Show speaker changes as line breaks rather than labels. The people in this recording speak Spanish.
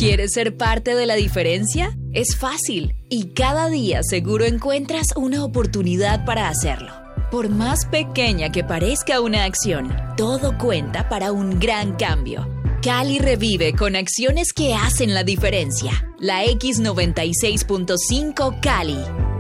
¿Quieres ser parte de la diferencia? Es fácil y cada día seguro encuentras una oportunidad para hacerlo. Por más pequeña que parezca una acción, todo cuenta para un gran cambio. Cali revive con acciones que hacen la diferencia. La X96.5 Cali.